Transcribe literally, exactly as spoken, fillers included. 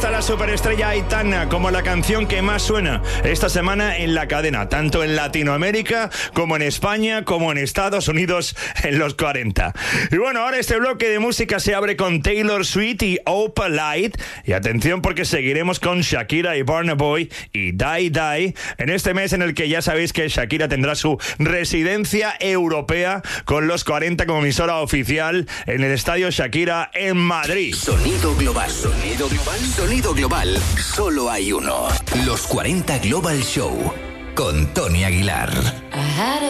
está la superestrella Aitana como la canción que más suena esta semana en la cadena, tanto en Latinoamérica como en España, como en Estados Unidos en los cuarenta. Y bueno, ahora este bloque de música se abre con Taylor Swift y Opa Light. Y atención porque seguiremos con Shakira y Burna Boy y Die Die en este mes en el que ya sabéis que Shakira tendrá su residencia europea con los cuarenta como emisora oficial en el Estadio Shakira en Madrid. Sonido global, sonido global, sonido global. Solo hay uno. Los cuarenta Global Show con Tony Aguilar.